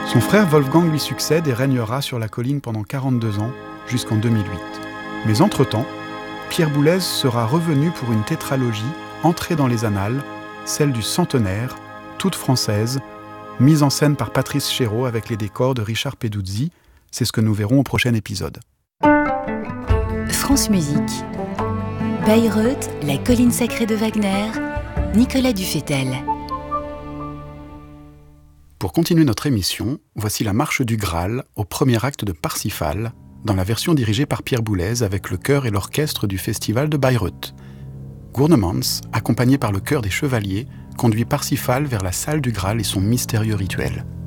Son frère Wolfgang lui succède et régnera sur la colline pendant 42 ans, jusqu'en 2008. Mais entre-temps, Pierre Boulez sera revenu pour une tétralogie entrée dans les annales, celle du centenaire, toute française, mise en scène par Patrice Chéreau avec les décors de Richard Peduzzi. C'est ce que nous verrons au prochain épisode. France Musique. Bayreuth, la colline sacrée de Wagner, Nicolas Dufetel. Pour continuer notre émission, voici la marche du Graal au premier acte de Parsifal, dans la version dirigée par Pierre Boulez avec le chœur et l'orchestre du festival de Bayreuth. Gurnemans, accompagné par le chœur des Chevaliers, conduit Parsifal vers la salle du Graal et son mystérieux rituel.